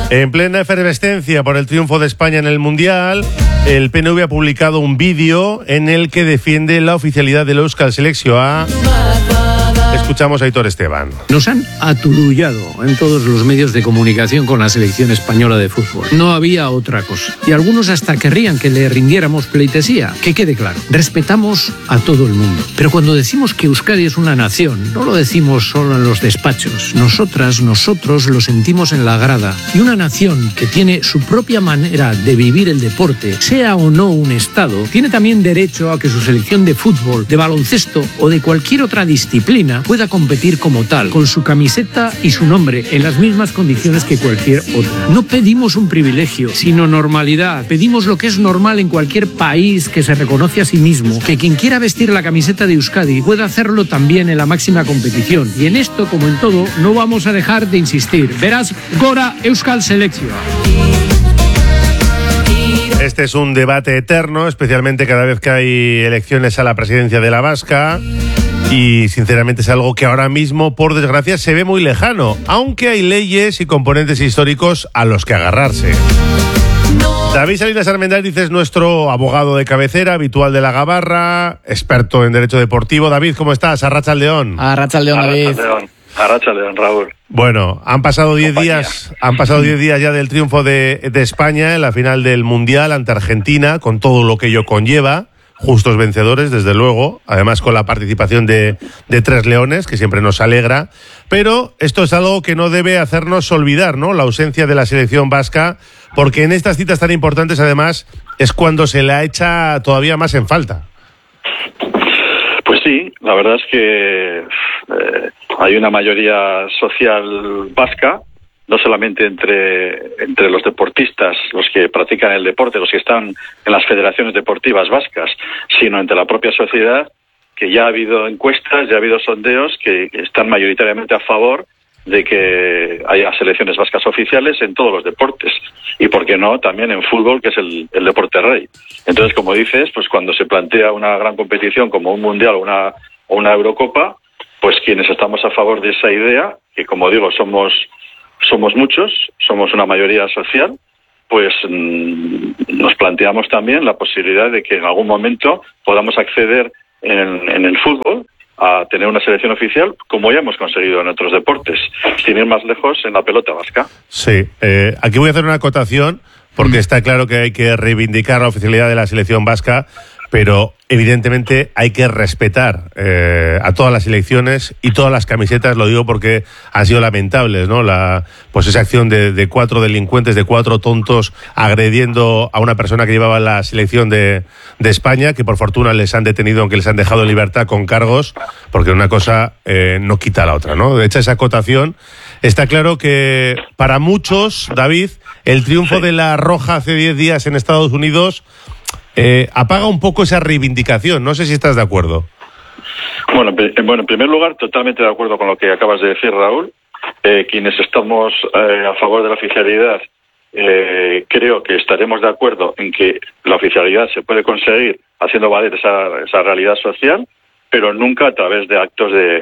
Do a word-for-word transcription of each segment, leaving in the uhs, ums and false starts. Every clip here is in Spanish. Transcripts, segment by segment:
En plena efervescencia por el triunfo de España en el Mundial, el P N V ha publicado un vídeo en el que defiende la oficialidad del Euskal Selekzioa. Escuchamos a Aitor Esteban. Nos han aturullado en todos los medios de comunicación con la selección española de fútbol. No había otra cosa. Y algunos hasta querrían que le rindiéramos pleitesía. Que quede claro, respetamos a todo el mundo. Pero cuando decimos que Euskadi es una nación, no lo decimos solo en los despachos. Nosotras, nosotros lo sentimos en la grada. Y una nación que tiene su propia manera de vivir el deporte, sea o no un Estado, tiene también derecho a que su selección de fútbol, de baloncesto o de cualquier otra disciplina pueda competir como tal, con su camiseta y su nombre, en las mismas condiciones que cualquier otra. No pedimos un privilegio, sino normalidad. Pedimos lo que es normal en cualquier país que se reconoce a sí mismo, que quien quiera vestir la camiseta de Euskadi pueda hacerlo también en la máxima competición. Y en esto, como en todo, no vamos a dejar de insistir. Verás, Gora Euskal Selekzioa. Este es un debate eterno, especialmente cada vez que hay elecciones a la presidencia de la Vasca. Y sinceramente es algo que ahora mismo, por desgracia, se ve muy lejano, aunque hay leyes y componentes históricos a los que agarrarse. David Salinas Armendáriz es nuestro abogado de cabecera, habitual de la Gabarra, experto en derecho deportivo. David, ¿cómo estás? Arratsaldeon. Arratsaldeon, David. Arratsaldeon, Arratsaldeon, Raúl. Bueno, han pasado diez días, han pasado diez días ya del triunfo de, de España en la final del Mundial ante Argentina, con todo lo que ello conlleva. Justos vencedores, desde luego, además con la participación de, de tres leones, que siempre nos alegra, pero esto es algo que no debe hacernos olvidar, ¿no? La ausencia de la selección vasca, porque en estas citas tan importantes, además, es cuando se la echa todavía más en falta. Pues sí, la verdad es que eh, hay una mayoría social vasca, no solamente entre entre los deportistas, los que practican el deporte, los que están en las federaciones deportivas vascas, sino entre la propia sociedad, que ya ha habido encuestas, ya ha habido sondeos que están mayoritariamente a favor de que haya selecciones vascas oficiales en todos los deportes. Y por qué no, también en fútbol, que es el, el deporte rey. Entonces, como dices, pues cuando se plantea una gran competición como un mundial o una, o una Eurocopa, pues quienes estamos a favor de esa idea, que como digo, somos... somos muchos, somos una mayoría social, pues mmm, nos planteamos también la posibilidad de que en algún momento podamos acceder en, en el fútbol a tener una selección oficial, como ya hemos conseguido en otros deportes, sin ir más lejos en la pelota vasca. Sí, eh, aquí voy a hacer una acotación, porque mm. está claro que hay que reivindicar la oficialidad de la selección vasca, pero evidentemente hay que respetar eh, a todas las selecciones y todas las camisetas, lo digo porque han sido lamentables, ¿no? La, pues esa acción de, de cuatro delincuentes, de cuatro tontos agrediendo a una persona que llevaba la selección de, de España, que por fortuna les han detenido, aunque les han dejado en libertad con cargos, porque una cosa eh, no quita la otra, ¿no? De hecho, esa acotación, está claro que para muchos, David, el triunfo sí. de la Roja hace diez días en Estados Unidos Eh, apaga un poco esa reivindicación. No sé si estás de acuerdo. Bueno, bueno, en primer lugar, totalmente de acuerdo con lo que acabas de decir, Raúl. Eh, quienes estamos eh, a favor de la oficialidad, eh, creo que estaremos de acuerdo en que la oficialidad se puede conseguir haciendo valer esa, esa realidad social, pero nunca a través de actos de,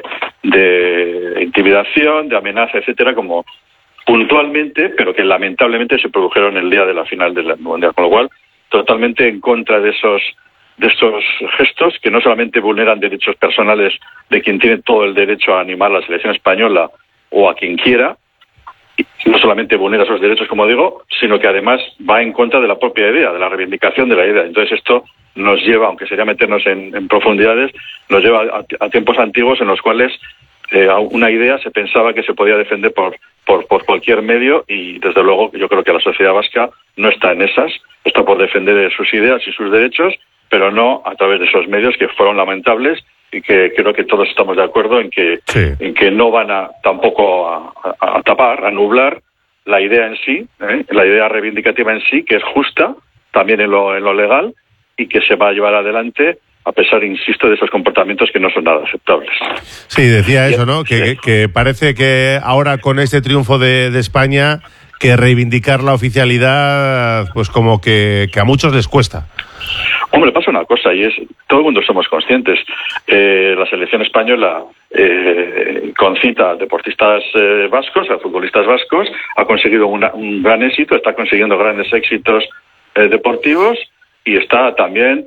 de intimidación, de amenaza, etcétera, como puntualmente, pero que lamentablemente se produjeron el día de la final del Mundial, con lo cual totalmente en contra de esos de estos gestos que no solamente vulneran derechos personales de quien tiene todo el derecho a animar a la selección española o a quien quiera, y no solamente vulnera esos derechos, como digo, sino que además va en contra de la propia idea, de la reivindicación de la idea. Entonces esto nos lleva, aunque sería meternos en, en profundidades, nos lleva a, a tiempos antiguos en los cuales eh, una idea se pensaba que se podía defender por, por, por cualquier medio, y desde luego yo creo que la sociedad vasca no está en esas, está por defender sus ideas y sus derechos, pero no a través de esos medios que fueron lamentables y que creo que todos estamos de acuerdo en que sí. en que no van a tampoco a, a, a tapar, a nublar la idea en sí, ¿eh? la idea reivindicativa en sí, que es justa también en lo, en lo legal, y que se va a llevar adelante a pesar, insisto, de esos comportamientos que no son nada aceptables. Sí, decía eso, ¿no? Que, sí. que parece que ahora con este triunfo de, de España, que reivindicar la oficialidad, pues como que, que a muchos les cuesta. Hombre, pasa una cosa y es, todo el mundo somos conscientes, eh, la selección española eh, concita a deportistas eh, vascos, a futbolistas vascos, ha conseguido una, un gran éxito, está consiguiendo grandes éxitos eh, deportivos y está también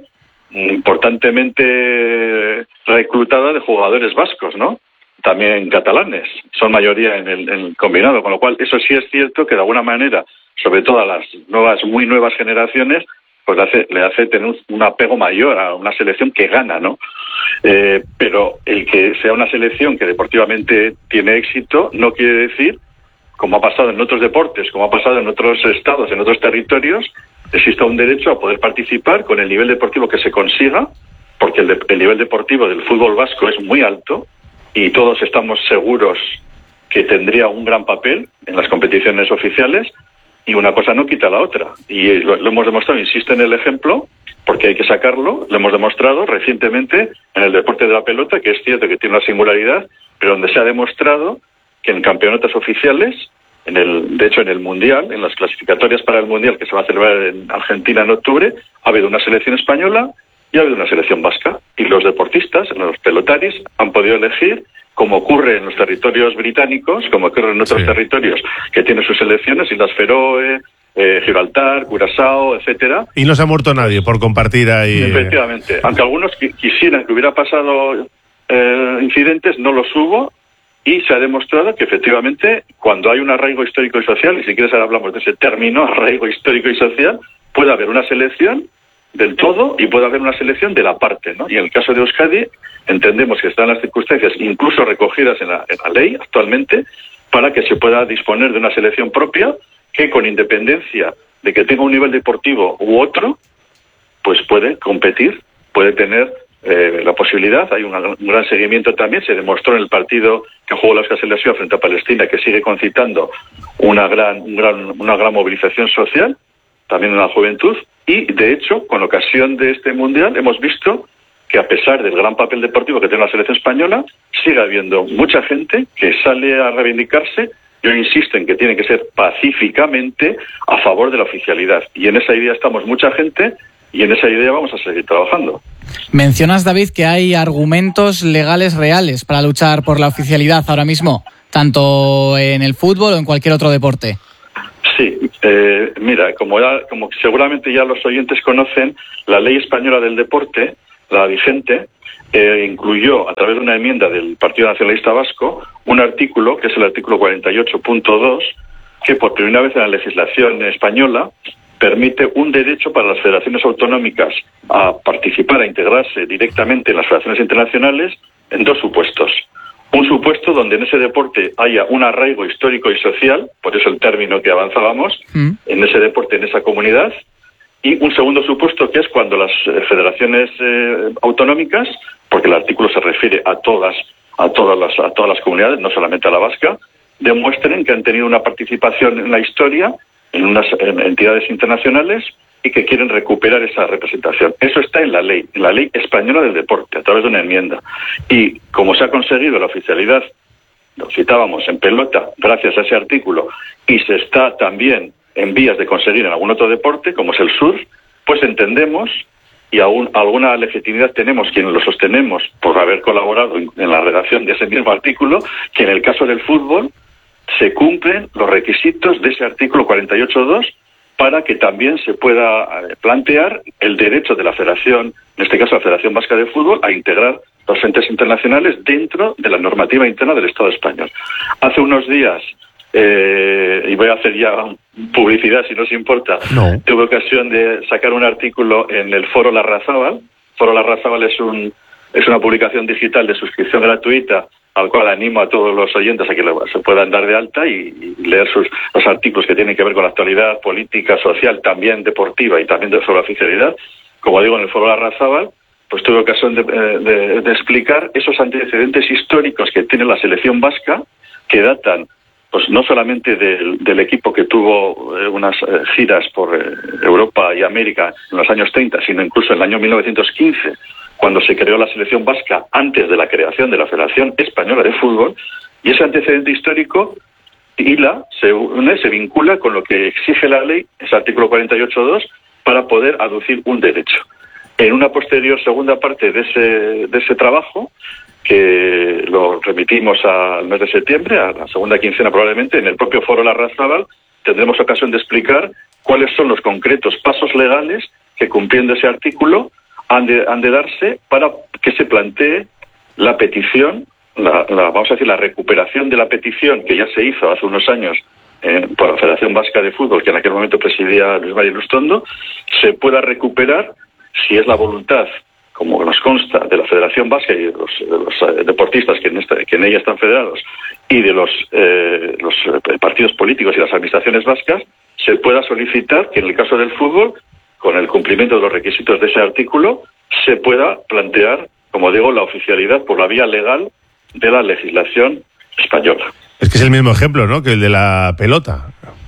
importantemente reclutada de jugadores vascos, ¿no? También catalanes, son mayoría en el, en el combinado, con lo cual eso sí es cierto que de alguna manera, sobre todo a las nuevas, muy nuevas generaciones, pues le hace, le hace tener un apego mayor a una selección que gana, ¿no? Eh, pero el que sea una selección que deportivamente tiene éxito no quiere decir, como ha pasado en otros deportes, como ha pasado en otros estados, en otros territorios, exista un derecho a poder participar con el nivel deportivo que se consiga, porque el, de, el nivel deportivo del fútbol vasco es muy alto y todos estamos seguros que tendría un gran papel en las competiciones oficiales. Y una cosa no quita la otra. Y lo, lo hemos demostrado, insisto en el ejemplo, porque hay que sacarlo, lo hemos demostrado recientemente en el deporte de la pelota, que es cierto que tiene una singularidad, pero donde se ha demostrado que en campeonatos oficiales, en el, de hecho en el Mundial, en las clasificatorias para el Mundial que se va a celebrar en Argentina en octubre, ha habido una selección española y ha habido una selección vasca. Y los deportistas, los pelotaris, han podido elegir, como ocurre en los territorios británicos, como ocurre en otros sí. territorios que tienen sus selecciones, Islas Feroe, eh, Gibraltar, Curazao, etcétera. Y no se ha muerto nadie por compartir ahí. Efectivamente. Aunque algunos qu- quisieran que hubiera pasado eh, incidentes, no los hubo, y se ha demostrado que efectivamente cuando hay un arraigo histórico y social, y si quieres ahora hablamos de ese término, arraigo histórico y social, puede haber una selección del todo y puede haber una selección de la parte, ¿no? Y en el caso de Euskadi entendemos que están las circunstancias incluso recogidas en la, en la ley actualmente para que se pueda disponer de una selección propia que, con independencia de que tenga un nivel deportivo u otro, pues puede competir, puede tener eh, la posibilidad. Hay una, un gran seguimiento también, se demostró en el partido que jugó la Euskal Selección frente a Palestina, que sigue concitando una gran, un gran, una gran movilización social, también en la juventud. Y, de hecho, con ocasión de este Mundial, hemos visto que, a pesar del gran papel deportivo que tiene la selección española, sigue habiendo mucha gente que sale a reivindicarse. Yo insisto en que tiene que ser pacíficamente a favor de la oficialidad. Y en esa idea estamos mucha gente y en esa idea vamos a seguir trabajando. Mencionas, David, que hay argumentos legales reales para luchar por la oficialidad ahora mismo, tanto en el fútbol o en cualquier otro deporte. Sí, eh, mira, como, ya, como seguramente ya los oyentes conocen, la ley española del deporte, la vigente, eh, incluyó a través de una enmienda del Partido Nacionalista Vasco un artículo, que es el artículo cuarenta y ocho punto dos, que por primera vez en la legislación española permite un derecho para las federaciones autonómicas a participar, a integrarse directamente en las federaciones internacionales en dos supuestos. Un supuesto donde en ese deporte haya un arraigo histórico y social, por eso el término que avanzábamos, mm. en ese deporte, en esa comunidad, y un segundo supuesto que es cuando las eh, federaciones eh, autonómicas, porque el artículo se refiere a todas, a todas las, a todas las comunidades, no solamente a la vasca, demuestren que han tenido una participación en la historia, en unas en entidades internacionales, y que quieren recuperar esa representación. Eso está en la ley, en la ley española del deporte, a través de una enmienda. Y como se ha conseguido la oficialidad, lo citábamos en pelota, gracias a ese artículo, y se está también en vías de conseguir en algún otro deporte, como es el surf, pues entendemos, y aún alguna legitimidad tenemos quienes lo sostenemos por haber colaborado en la redacción de ese mismo artículo, que en el caso del fútbol se cumplen los requisitos de ese artículo cuarenta y ocho punto dos para que también se pueda plantear el derecho de la Federación, en este caso la Federación Vasca de Fútbol, a integrar los entes internacionales dentro de la normativa interna del Estado español. Hace unos días, eh, y voy a hacer ya publicidad si no os importa, no. tuve ocasión de sacar un artículo en el Foro Larrazábal. Foro Larrazábal es un es una publicación digital de suscripción gratuita al cual animo a todos los oyentes a que se puedan dar de alta y, y leer sus, los artículos que tienen que ver con la actualidad política, social, también deportiva y también de, sobre la oficialidad. Como digo, en el Foro Larrazábal, pues tuve ocasión de, de, de explicar esos antecedentes históricos que tiene la selección vasca, que datan pues no solamente del, del equipo que tuvo eh, unas eh, giras por eh, Europa y América en los años treinta, sino incluso en el año mil novecientos quince, cuando se creó la selección vasca antes de la creación de la Federación Española de Fútbol, y ese antecedente histórico hila, se une, se vincula con lo que exige la ley, ese artículo cuarenta y ocho punto dos, para poder aducir un derecho. En una posterior segunda parte de ese, de ese trabajo, que lo remitimos al mes de septiembre, a la segunda quincena probablemente, en el propio Foro Larrazábal, tendremos ocasión de explicar cuáles son los concretos pasos legales que, cumpliendo ese artículo, han de, han de darse para que se plantee la petición, la, la, vamos a decir, la recuperación de la petición que ya se hizo hace unos años eh, por la Federación Vasca de Fútbol, que en aquel momento presidía Luis María Ilustondo, se pueda recuperar, si es la voluntad, como nos consta, de la Federación Vasca y de los, de los eh, deportistas que en, esta, que en ella están federados, y de los, eh, los partidos políticos y las administraciones vascas, se pueda solicitar que en el caso del fútbol, con el cumplimiento de los requisitos de ese artículo, se pueda plantear, como digo, la oficialidad por la vía legal de la legislación española. Es que es el mismo ejemplo, ¿no?, que el de la pelota.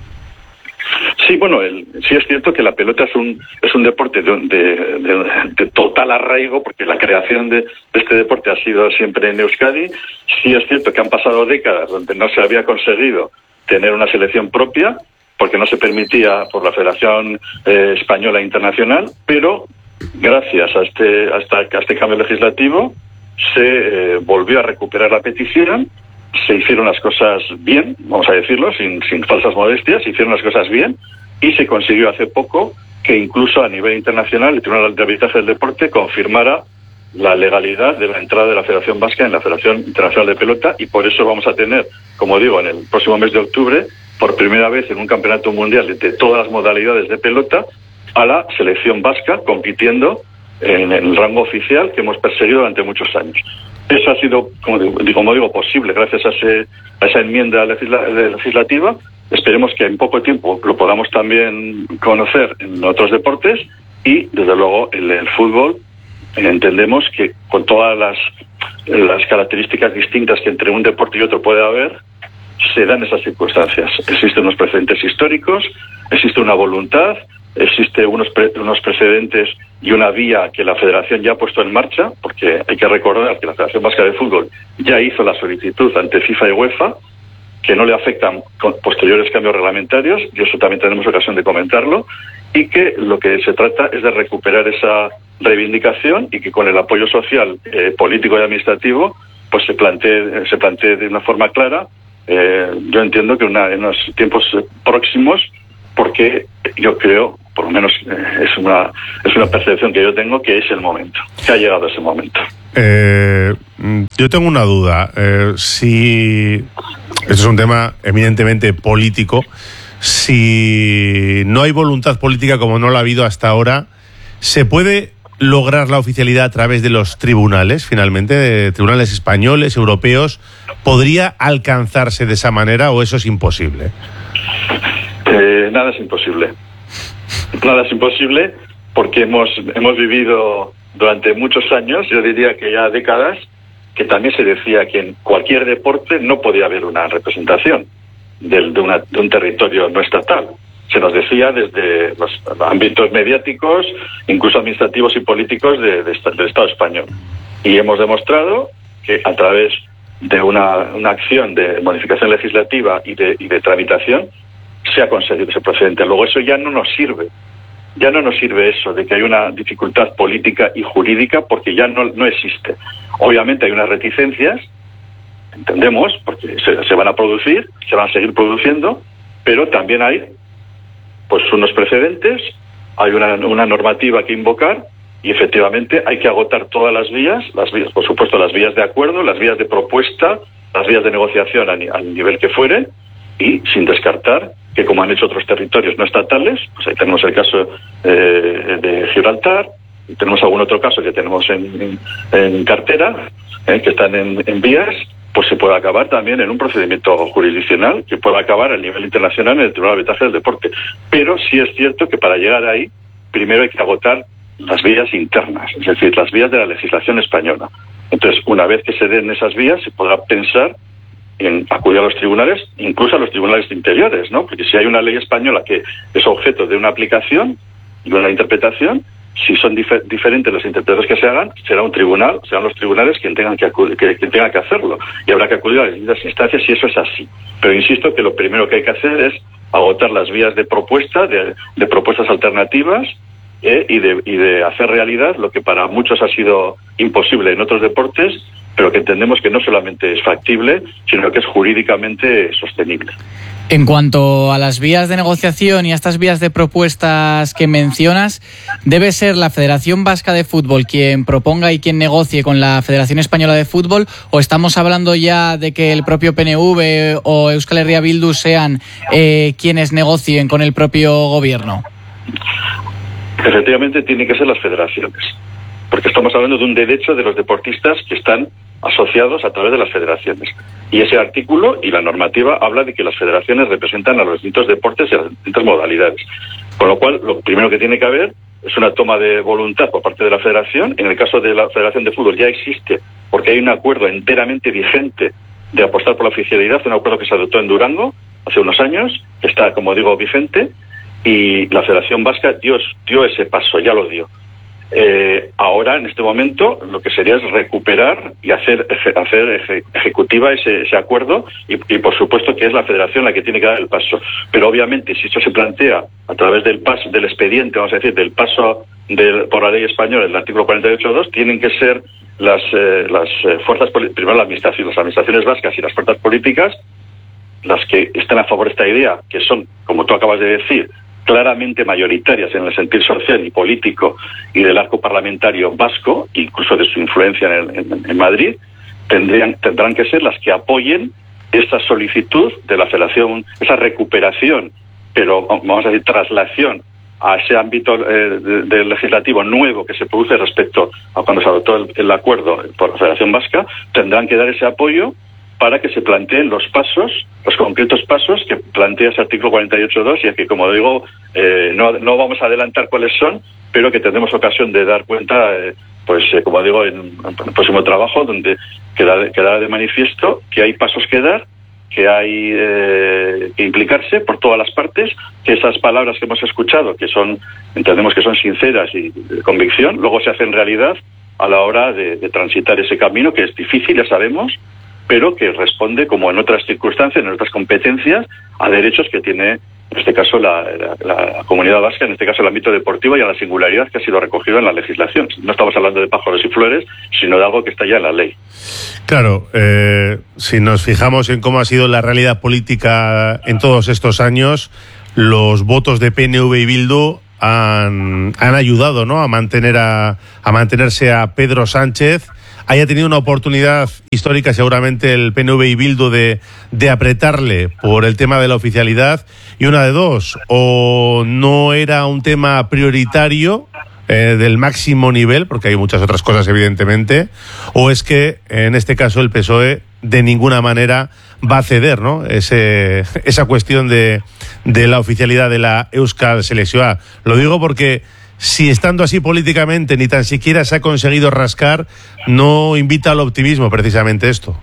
Sí, bueno, el, sí es cierto que la pelota es un es un deporte de, de, de, de total arraigo, porque la creación de, de este deporte ha sido siempre en Euskadi. Sí es cierto que han pasado décadas donde no se había conseguido tener una selección propia, porque no se permitía por la Federación eh, Española Internacional, pero gracias a este, a esta, a este cambio legislativo se eh, volvió a recuperar la petición. Se hicieron las cosas bien, vamos a decirlo, sin, sin falsas modestias, se hicieron las cosas bien y se consiguió hace poco que incluso a nivel internacional el Tribunal de Arbitraje del Deporte confirmara la legalidad de la entrada de la Federación Vasca en la Federación Internacional de Pelota, y por eso vamos a tener, como digo, en el próximo mes de octubre, por primera vez en un campeonato mundial de todas las modalidades de pelota, a la selección vasca compitiendo en el rango oficial que hemos perseguido durante muchos años. Eso ha sido, como digo, como digo posible gracias a, ese, a esa enmienda legisla, legislativa. Esperemos que en poco tiempo lo podamos también conocer en otros deportes y, desde luego, en el fútbol entendemos que con todas las, las características distintas que entre un deporte y otro puede haber, se dan esas circunstancias. Existen unos precedentes históricos, existe una voluntad, existe unos, pre, unos precedentes y una vía que la Federación ya ha puesto en marcha, porque hay que recordar que la Federación Vasca de Fútbol ya hizo la solicitud ante FIFA y UEFA, que no le afectan con posteriores cambios reglamentarios, y eso también tenemos ocasión de comentarlo, y que lo que se trata es de recuperar esa reivindicación y que con el apoyo social, eh, político y administrativo, pues se plantee, se plantee de una forma clara. Eh, yo entiendo que una, en los tiempos próximos, porque yo creo, por lo menos eh, es una es una percepción que yo tengo, que es el momento, que ha llegado ese momento. Eh, yo tengo una duda. Eh, si esto es un tema eminentemente político, si no hay voluntad política como no la ha habido hasta ahora, ¿se puede lograr la oficialidad a través de los tribunales, finalmente, de tribunales españoles, europeos? ¿Podría alcanzarse de esa manera o eso es imposible? Eh, nada es imposible. Nada es imposible porque hemos hemos vivido durante muchos años, yo diría que ya décadas, que también se decía que en cualquier deporte no podía haber una representación de, de, una, de un territorio no estatal. Se nos decía desde los ámbitos mediáticos, incluso administrativos y políticos de, de, del Estado español. Y hemos demostrado que a través de una, una acción de modificación legislativa y de, y de tramitación se ha conseguido ese precedente. Luego eso ya no nos sirve. Ya no nos sirve eso de que hay una dificultad política y jurídica, porque ya no, no existe. Obviamente hay unas reticencias, entendemos, porque se, se van a producir, se van a seguir produciendo, pero también hay pues unos precedentes, hay una, una normativa que invocar y efectivamente hay que agotar todas las vías, las vías, por supuesto las vías de acuerdo, las vías de propuesta, las vías de negociación a, al nivel que fuere, y sin descartar que, como han hecho otros territorios no estatales, pues ahí tenemos el caso eh, de Gibraltar, y tenemos algún otro caso que tenemos en, en, en cartera, eh, que están en, en vías, pues se puede acabar también en un procedimiento jurisdiccional que pueda acabar a nivel internacional en el Tribunal de Arbitraje del Deporte. Pero sí es cierto que para llegar ahí, primero hay que agotar las vías internas, es decir, las vías de la legislación española. Entonces, una vez que se den esas vías, se podrá pensar en acudir a los tribunales, incluso a los tribunales interiores, ¿no? Porque si hay una ley española que es objeto de una aplicación y una interpretación, si son difer- diferentes las interpretaciones que se hagan, será un tribunal, serán los tribunales quien tengan que acudir, que, quien tenga que hacerlo, y habrá que acudir a las distintas instancias si eso es así. Pero insisto que lo primero que hay que hacer es agotar las vías de propuesta, de, de propuestas alternativas, eh, y, de, y de hacer realidad lo que para muchos ha sido imposible en otros deportes, pero que entendemos que no solamente es factible, sino que es jurídicamente sostenible. En cuanto a las vías de negociación y a estas vías de propuestas que mencionas, ¿debe ser la Federación Vasca de Fútbol quien proponga y quien negocie con la Federación Española de Fútbol, o estamos hablando ya de que el propio P N V o Euskal Herria Bildu sean eh, quienes negocien con el propio gobierno? Efectivamente, tienen que ser las federaciones, porque estamos hablando de un derecho de los deportistas que están asociados a través de las federaciones. Y ese artículo y la normativa habla de que las federaciones representan a los distintos deportes y a las distintas modalidades. Con lo cual, lo primero que tiene que haber es una toma de voluntad por parte de la federación. En el caso de la Federación de Fútbol ya existe, porque hay un acuerdo enteramente vigente de apostar por la oficialidad, un acuerdo que se adoptó en Durango hace unos años, que está, como digo, vigente, y la Federación Vasca dio, dio ese paso, ya lo dio. Eh, ahora, en este momento, lo que sería es recuperar y hacer hacer eje, ejecutiva ese, ese acuerdo y, y, por supuesto, que es la Federación la que tiene que dar el paso. Pero, obviamente, si esto se plantea a través del paso del expediente, vamos a decir, del paso del, por la ley española, el artículo cuarenta y ocho punto dos, tienen que ser las, eh, las eh, fuerzas, primero la administración, las administraciones vascas y las fuerzas políticas, las que están a favor de esta idea, que son, como tú acabas de decir, claramente mayoritarias en el sentido social y político y del arco parlamentario vasco, incluso de su influencia en, en, en Madrid, tendrían, tendrán que ser las que apoyen esa solicitud de la Federación, esa recuperación, pero vamos a decir traslación a ese ámbito eh, de, de legislativo nuevo que se produce respecto a cuando se adoptó el, el acuerdo por la Federación Vasca, tendrán que dar ese apoyo para que se planteen los pasos, los concretos pasos que plantea ese artículo cuarenta y ocho punto dos, y que, como digo, eh, no, no vamos a adelantar cuáles son, pero que tendremos ocasión de dar cuenta, eh, pues eh, como digo, en, en el próximo trabajo, donde quedará, quedará de manifiesto que hay pasos que dar, que hay eh, que implicarse por todas las partes, que esas palabras que hemos escuchado, que son, entendemos que son sinceras y de convicción, luego se hacen realidad a la hora de, de transitar ese camino, que es difícil, ya sabemos, pero que responde, como en otras circunstancias, en otras competencias, a derechos que tiene, en este caso, la, la, la comunidad vasca, en este caso el ámbito deportivo, y a la singularidad que ha sido recogido en la legislación. No estamos hablando de pájaros y flores, sino de algo que está ya en la ley. Claro, eh, si nos fijamos en cómo ha sido la realidad política en todos estos años, los votos de P N V y Bildu han, han ayudado, ¿no?, a mantener a, a mantenerse a Pedro Sánchez. Haya tenido una oportunidad histórica seguramente el P N V y Bildu de, de apretarle por el tema de la oficialidad, y una de dos, o no era un tema prioritario eh, del máximo nivel, porque hay muchas otras cosas evidentemente, o es que en este caso el P S O E de ninguna manera va a ceder, ¿no?, Ese, esa cuestión de, de la oficialidad de la Euskal Selección. Lo digo porque si estando así políticamente ni tan siquiera se ha conseguido rascar, no invita al optimismo precisamente esto.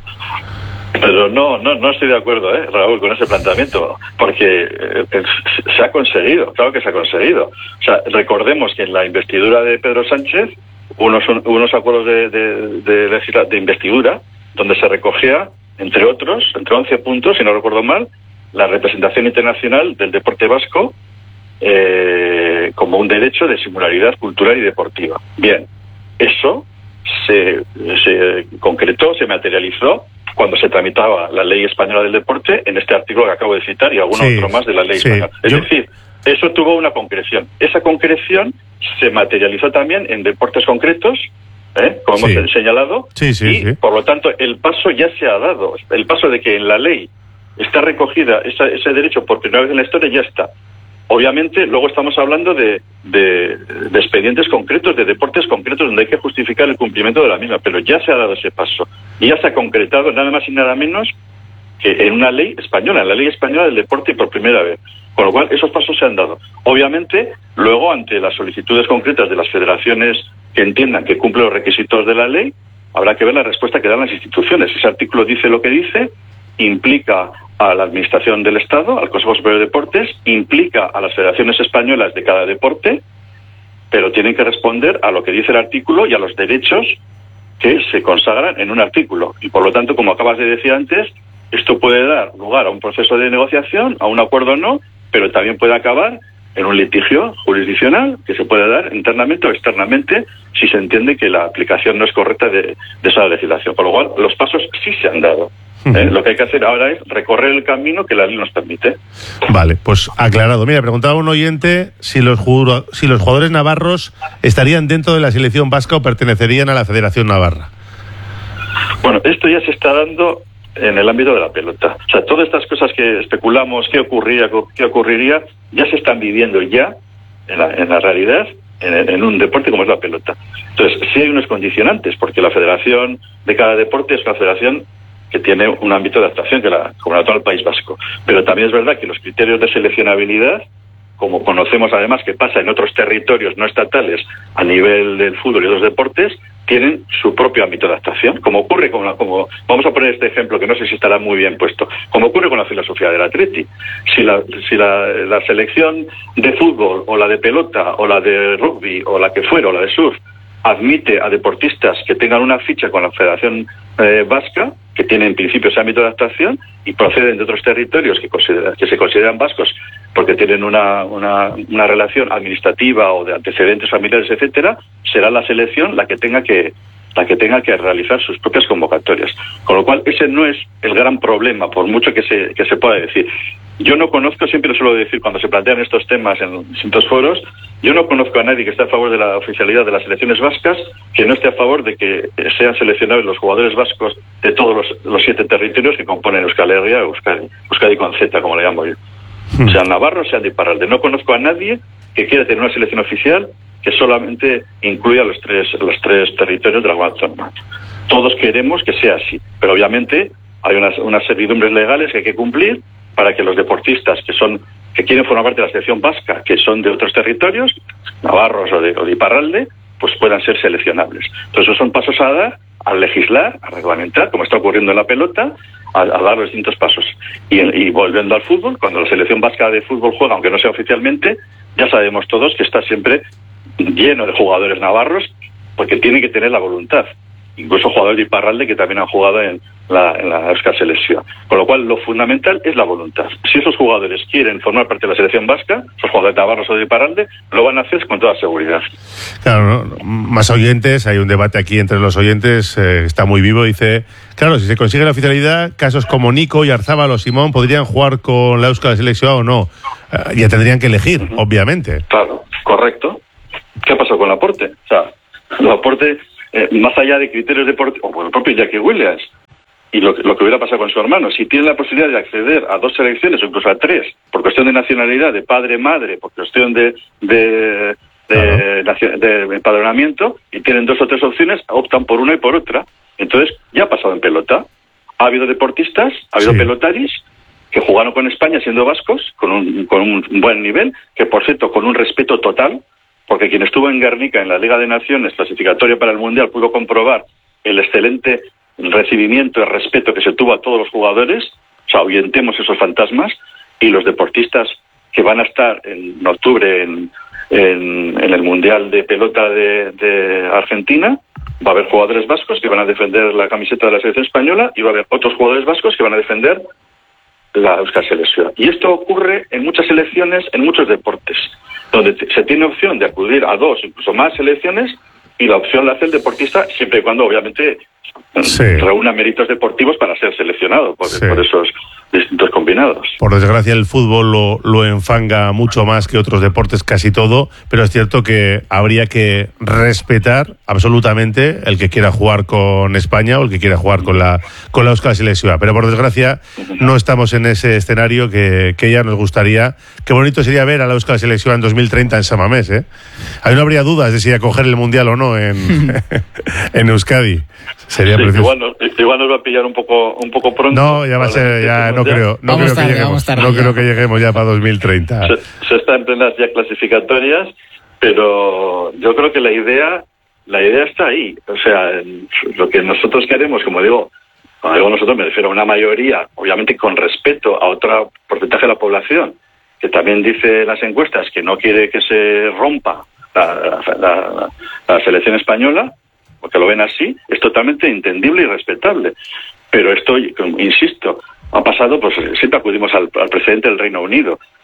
Pero no, no, no estoy de acuerdo, ¿eh, Raúl, con ese planteamiento, porque eh, se ha conseguido, claro que se ha conseguido. O sea, recordemos que en la investidura de Pedro Sánchez, unos, unos acuerdos de, de, de, de investidura, donde se recogía, entre otros, entre once puntos, si no recuerdo mal, la representación internacional del deporte vasco, Eh, como un derecho de singularidad cultural y deportiva. Bien, eso se, se concretó, se materializó cuando se tramitaba la ley española del deporte en este artículo que acabo de citar y alguno sí, otro más de la ley sí. española. Es Yo... decir, eso tuvo una concreción. Esa concreción se materializó también en deportes concretos, ¿eh? como sí. hemos señalado, sí, sí, y sí. por lo tanto el paso ya se ha dado. El paso de que en la ley está recogida esa, ese derecho por primera vez en la historia ya está. Obviamente, luego estamos hablando de, de, de expedientes concretos, de deportes concretos, donde hay que justificar el cumplimiento de la misma, pero ya se ha dado ese paso. Y ya se ha concretado nada más y nada menos que en una ley española, en la ley española del deporte por primera vez. Con lo cual, esos pasos se han dado. Obviamente, luego, ante las solicitudes concretas de las federaciones que entiendan que cumplen los requisitos de la ley, habrá que ver la respuesta que dan las instituciones. Ese artículo dice lo que dice, implica a la Administración del Estado, al Consejo Superior de Deportes, implica a las federaciones españolas de cada deporte, pero tienen que responder a lo que dice el artículo y a los derechos que se consagran en un artículo. Y por lo tanto, como acabas de decir antes, esto puede dar lugar a un proceso de negociación, a un acuerdo o no, pero también puede acabar en un litigio jurisdiccional que se puede dar internamente o externamente si se entiende que la aplicación no es correcta de, de esa legislación. Con lo cual, los pasos sí se han dado. ¿eh? Lo que hay que hacer ahora es recorrer el camino que la ley nos permite. Vale, pues aclarado. Mira, preguntaba un oyente si los, juro, si los jugadores navarros estarían dentro de la selección vasca o pertenecerían a la Federación Navarra. Bueno, esto ya se está dando en el ámbito de la pelota. O sea, todas estas cosas que especulamos, qué ocurría, qué ocurriría, ya se están viviendo ya en la, en la realidad, en, en un deporte como es la pelota. Entonces, sí hay unos condicionantes, porque la federación de cada deporte es una federación que tiene un ámbito de actuación, que la como la del País Vasco. Pero también es verdad que los criterios de seleccionabilidad, como conocemos además que pasa en otros territorios no estatales a nivel del fútbol y otros deportes, tienen su propio ámbito de actuación, como ocurre con la, como vamos a poner este ejemplo que no sé si estará muy bien puesto, como ocurre con la filosofía del Atleti. Si la si la, la selección de fútbol o la de pelota o la de rugby o la que fuera o la de surf admite a deportistas que tengan una ficha con la Federación eh, Vasca, que tienen en principio ese ámbito de actuación y proceden de otros territorios que, considera, que se consideran vascos porque tienen una, una, una relación administrativa o de antecedentes familiares, etcétera, será la selección la que tenga que la que tenga que realizar sus propias convocatorias. Con lo cual, ese no es el gran problema, por mucho que se, que se pueda decir. Yo no conozco, siempre lo suelo decir cuando se plantean estos temas en distintos foros, yo no conozco a nadie que esté a favor de la oficialidad de las selecciones vascas que no esté a favor de que sean seleccionados los jugadores vascos de todos los, los siete territorios que componen Euskal Herria, Euskadi, Euskadi con Z, como le llamo yo. Sean navarros, sean de Iparralde. No conozco a nadie que quiera tener una selección oficial que solamente incluya los tres, los tres territorios de la comunidad autónoma. Todos queremos que sea así, pero obviamente hay unas, unas servidumbres legales que hay que cumplir para que los deportistas que son que quieren formar parte de la selección vasca, que son de otros territorios, navarros o de, o de Iparralde, pues puedan ser seleccionables. Entonces esos son pasos a dar, a legislar, a reglamentar, como está ocurriendo en la pelota, a, a dar los distintos pasos. Y, y volviendo al fútbol, cuando la selección vasca de fútbol juega, aunque no sea oficialmente, ya sabemos todos que está siempre lleno de jugadores navarros, porque tiene que tener la voluntad. Incluso jugadores de Iparralde que también han jugado en la, en la Euskal Selección. Con lo cual, lo fundamental es la voluntad. Si esos jugadores quieren formar parte de la selección vasca, esos jugadores navarros o de Iparralde, lo van a hacer con toda seguridad. Claro, ¿no? Más oyentes, hay un debate aquí entre los oyentes, eh, está muy vivo, dice, claro, si se consigue la oficialidad, casos como Nico y Arzábal o Simón podrían jugar con la Euskal Selección o no. Eh, ya tendrían que elegir, uh-huh. obviamente. Claro, correcto. ¿Qué ha pasado con Laporte? O sea, Laporte... Eh, más allá de criterios deportivos, o por el propio Jackie Williams, y lo, lo que hubiera pasado con su hermano, si tiene la posibilidad de acceder a dos selecciones o incluso a tres, por cuestión de nacionalidad, de padre-madre, por cuestión de, de, de, claro. de, de empadronamiento, y tienen dos o tres opciones, optan por una y por otra. Entonces, ya ha pasado en pelota. Ha habido deportistas, ha habido sí. pelotaris, que jugaron con España siendo vascos, con un, con un buen nivel, que por cierto, con un respeto total, porque quien estuvo en Guernica, en la Liga de Naciones, clasificatoria para el Mundial, pudo comprobar el excelente recibimiento y respeto que se tuvo a todos los jugadores. O sea, ahuyentemos esos fantasmas, y los deportistas que van a estar en octubre en, en, en el Mundial de Pelota de, de Argentina, va a haber jugadores vascos que van a defender la camiseta de la selección española y va a haber otros jugadores vascos que van a defender la Euskal Selección. Y esto ocurre en muchas selecciones, en muchos deportes, donde se tiene opción de acudir a dos, incluso más selecciones, y la opción la hace el deportista siempre y cuando, obviamente, sí. reúna méritos deportivos para ser seleccionado por, sí. por esos distintos combinados. Por desgracia, el fútbol lo, lo enfanga mucho más que otros deportes, casi todo, pero es cierto que habría que respetar absolutamente el que quiera jugar con España o el que quiera jugar con la con la Euskal Selección. Pero por desgracia, no estamos en ese escenario que, que ya nos gustaría. Qué bonito sería ver a la Euskal Selección en dos mil treinta en San Mamés, ¿eh? Ahí no habría dudas de si acoger el Mundial o no en, en Euskadi. Sería sí, precioso. Igual nos, igual nos va a pillar un poco un poco pronto. No, ya va a ser, ya no creo, no creo que lleguemos, no creo que lleguemos ya para dos mil treinta. Se, se está en plenas ya clasificatorias, pero yo creo que la idea, la idea está ahí. O sea, lo que nosotros queremos, como digo, cuando digo nosotros me refiero a una mayoría, obviamente con respeto a otro porcentaje de la población, que también dice las encuestas que no quiere que se rompa la, la, la, la selección española, porque lo ven así, es totalmente entendible y respetable. Pero esto, insisto, ha pasado, pues siempre acudimos al, al presidente del Reino Unido.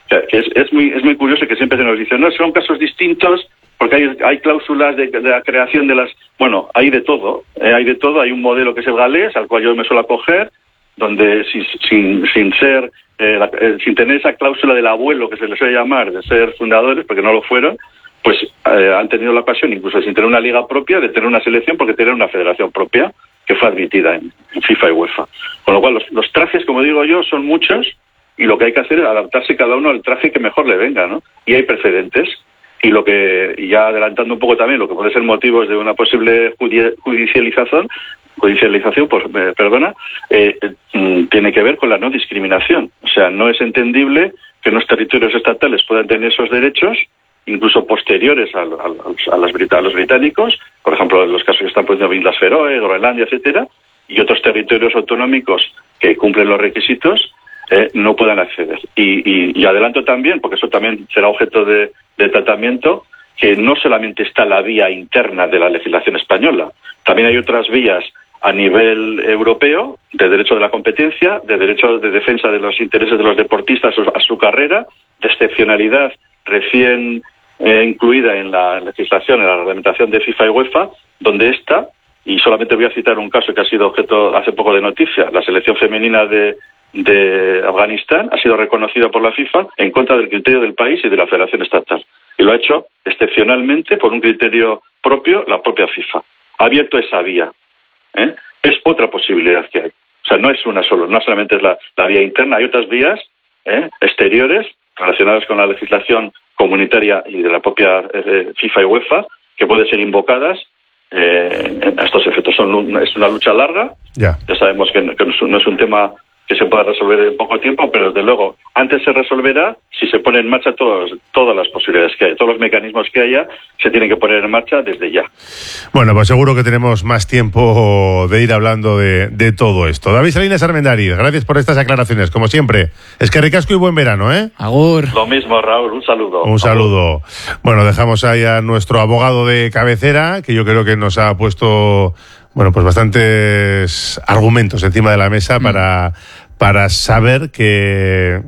O sea, que es, es muy es muy curioso que siempre se nos dice, no, son casos distintos porque hay, hay cláusulas de, de la creación de las... Bueno, hay de todo, eh, hay de todo. Hay un modelo que es el galés, al cual yo me suelo acoger, donde sin, sin, sin ser... Eh, la, eh, sin tener esa cláusula del abuelo que se les suele llamar, de ser fundadores, porque no lo fueron, pues eh, han tenido la ocasión, incluso sin tener una liga propia, de tener una selección, porque tener una federación propia que fue admitida en, en FIFA y UEFA. Con lo cual, los, los trajes, como digo yo, son muchos, y lo que hay que hacer es adaptarse cada uno al traje que mejor le venga, ¿no? Y hay precedentes. Y lo que, y ya adelantando un poco también, lo que puede ser motivos de una posible judicialización, judicialización, pues, eh, perdona, eh, eh, tiene que ver con la no discriminación. O sea, no es entendible que en los territorios estatales puedan tener esos derechos, incluso posteriores a, a, a, las, a los británicos, por ejemplo, en los casos que están poniendo Islas Feroe, Groenlandia, etcétera, y otros territorios autonómicos que cumplen los requisitos, eh, no puedan acceder. Y, y, y adelanto también, porque eso también será objeto de, de tratamiento, que no solamente está la vía interna de la legislación española, también hay otras vías a nivel europeo, de derecho de la competencia, de derecho de defensa de los intereses de los deportistas a su carrera, de excepcionalidad recién eh, incluida en la legislación, en la reglamentación de FIFA y UEFA, donde está, y solamente voy a citar un caso que ha sido objeto hace poco de noticia, la selección femenina de, de Afganistán ha sido reconocida por la FIFA en contra del criterio del país y de la Federación Estatal. Y lo ha hecho excepcionalmente por un criterio propio la propia FIFA. Ha abierto esa vía. ¿eh? Es otra posibilidad que hay. O sea, no es una solo, no solamente es la, la vía interna, hay otras vías ¿eh? exteriores relacionadas con la legislación comunitaria y de la propia eh, FIFA y UEFA que pueden ser invocadas eh, a estos efectos. Son, es una lucha larga. Ya, ya sabemos que, que no es un tema que se pueda resolver en poco tiempo, pero desde luego antes se resolverá si se ponen en marcha todos, todas las posibilidades que hay, todos los mecanismos que haya, se tienen que poner en marcha desde ya. Bueno, pues seguro que tenemos más tiempo de ir hablando de, de todo esto. David Salinas Armendariz, gracias por estas aclaraciones, como siempre. Es que ricasco y buen verano, ¿eh? Agur. Lo mismo, Raúl, un saludo. Un saludo. Bueno, dejamos ahí a nuestro abogado de cabecera, que yo creo que nos ha puesto... Bueno, pues bastantes argumentos encima de la mesa mm. para, para saber que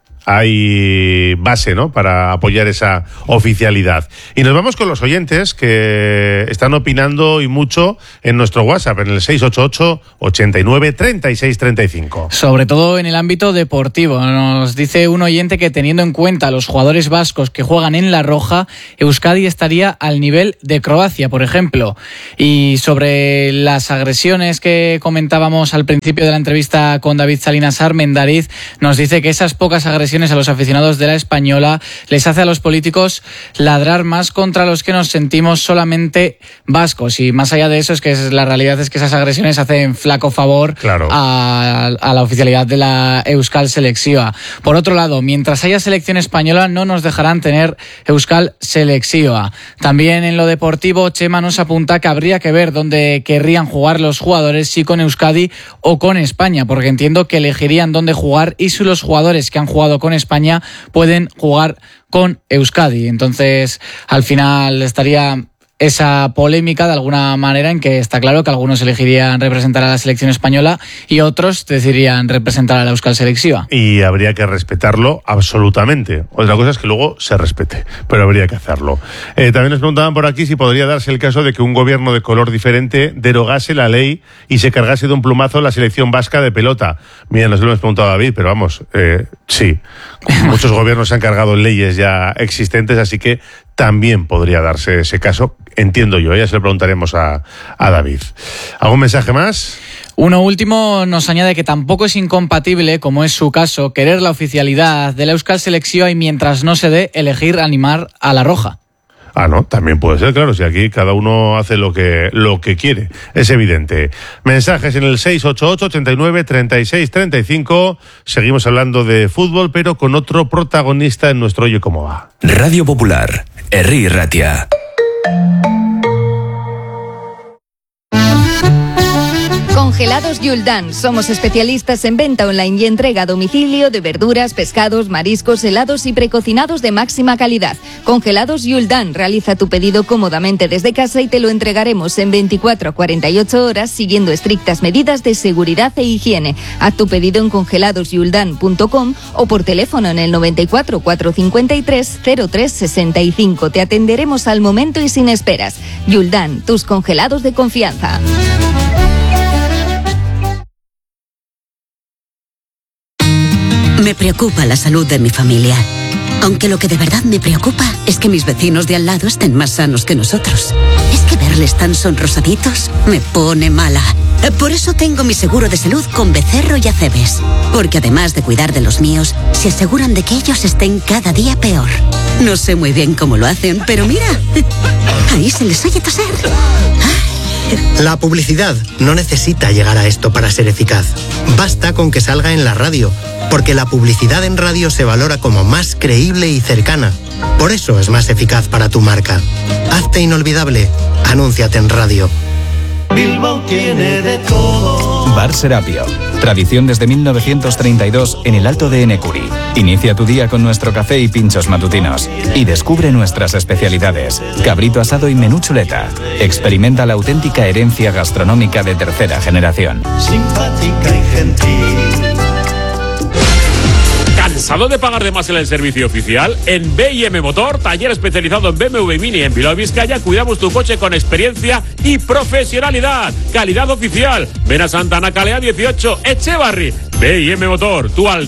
hay base, ¿no?, para apoyar esa oficialidad. Y nos vamos con los oyentes que están opinando y mucho en nuestro WhatsApp, en el seis ocho ocho, ochenta y nueve, treinta y seis, treinta y cinco. Sobre todo en el ámbito deportivo. Nos dice un oyente que teniendo en cuenta los jugadores vascos que juegan en La Roja, Euskadi estaría al nivel de Croacia, por ejemplo. Y sobre las agresiones que comentábamos al principio de la entrevista con David Salinas Armendariz, nos dice que esas pocas agresiones a los aficionados de la Española les hace a los políticos ladrar más contra los que nos sentimos solamente vascos, y más allá de eso es que es, la realidad es que esas agresiones hacen flaco favor claro. a, a la oficialidad de la Euskal Selección. Por otro lado, mientras haya selección española no nos dejarán tener Euskal Selección. También en lo deportivo, Chema nos apunta que habría que ver dónde querrían jugar los jugadores, si con Euskadi o con España, porque entiendo que elegirían dónde jugar, y si los jugadores que han jugado con España pueden jugar con Euskadi. Entonces, al final estaría esa polémica de alguna manera en que está claro que algunos elegirían representar a la selección española y otros decidirían representar a la Euskal Selección. Y habría que respetarlo absolutamente. Otra cosa es que luego se respete, pero habría que hacerlo. Eh, también nos preguntaban por aquí si podría darse el caso de que un gobierno de color diferente derogase la ley y se cargase de un plumazo la selección vasca de pelota. Mira, nos lo hemos preguntado a David, pero vamos, eh, sí. Muchos gobiernos se han cargado leyes ya existentes, así que también podría darse ese caso, entiendo yo. Ya se lo preguntaremos a, a David. ¿Algún mensaje más? Uno último nos añade que tampoco es incompatible, como es su caso, querer la oficialidad de la Euskal Selección y mientras no se dé, elegir animar a La Roja. Ah, no, también puede ser, claro, si aquí cada uno hace lo que lo que quiere, es evidente. Mensajes en el seis ocho ocho, ochenta y nueve, treinta y seis, treinta y cinco. Seguimos hablando de fútbol, pero con otro protagonista en nuestro Oye Cómo Va. Radio Popular, Herri Ratia. Congelados Yuldan. Somos especialistas en venta online y entrega a domicilio de verduras, pescados, mariscos, helados y precocinados de máxima calidad. Congelados Yuldan. Realiza tu pedido cómodamente desde casa y te lo entregaremos en veinticuatro a cuarenta y ocho horas siguiendo estrictas medidas de seguridad e higiene. Haz tu pedido en congelados yuldan punto com o por teléfono en el noventa y cuatro, cuatrocientos cincuenta y tres, cero tres sesenta y cinco. Te atenderemos al momento y sin esperas. Yuldan, tus congelados de confianza. Me preocupa la salud de mi familia. Aunque lo que de verdad me preocupa es que mis vecinos de al lado estén más sanos que nosotros. Es que verles tan sonrosaditos me pone mala. Por eso tengo mi seguro de salud con Becerro y Acebes. Porque además de cuidar de los míos, se aseguran de que ellos estén cada día peor. No sé muy bien cómo lo hacen, pero mira, ahí se les oye toser. La publicidad no necesita llegar a esto para ser eficaz. Basta con que salga en la radio, porque la publicidad en radio se valora como más creíble y cercana. Por eso es más eficaz para tu marca. Hazte inolvidable. Anúnciate en radio. Bilbao tiene de todo. Bar Serapio. Tradición desde mil novecientos treinta y dos en el Alto de Enecuri. Inicia tu día con nuestro café y pinchos matutinos. Y descubre nuestras especialidades. Cabrito asado y menú chuleta. Experimenta la auténtica herencia gastronómica de tercera generación. Simpática y gentil. ¿Cansado de pagar de más en el servicio oficial? En B y M Motor, taller especializado en B M W Mini en Bilbao, Vizcaya, cuidamos tu coche con experiencia y profesionalidad. Calidad oficial. Ven a Santa Ana Calea dieciocho, Echevarri. B y M Motor, tu al